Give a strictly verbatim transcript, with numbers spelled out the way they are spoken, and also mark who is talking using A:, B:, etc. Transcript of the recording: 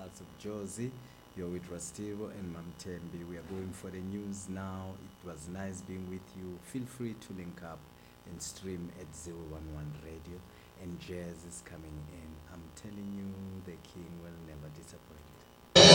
A: House of Josie. You're with Rastivo and Mam Tembi. We are going for the news now. It was nice being with you. Feel free to link up and stream at zero one one Radio. And Jazz is coming in. I'm telling you, the king will never disappoint.